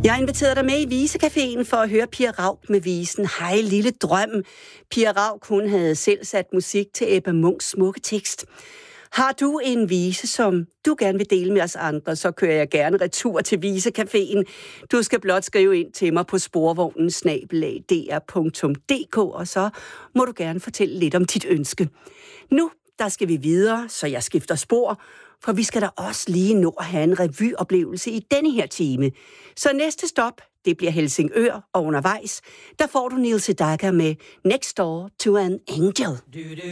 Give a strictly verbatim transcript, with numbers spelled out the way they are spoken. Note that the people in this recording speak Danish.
Jeg har inviteret dig med i Visecaféen for at høre Pia Rauk med visen Hej Lille Drøm. Pia Rauk, hun havde selv sat musik til Ebba Munchs smukke tekst. Har du en vise, som du gerne vil dele med os andre, så kører jeg gerne retur til Visecaféen. Du skal blot skrive ind til mig på sporvognen snabel-a d r punktum d k, og så må du gerne fortælle lidt om dit ønske. Nu, der skal vi videre, så jeg skifter spor, for vi skal da også lige nå at have en revyoplevelse i denne her time. Så næste stop, det bliver Helsingør, og undervejs, der får du Neil Sedaka med Next Door to an Angel.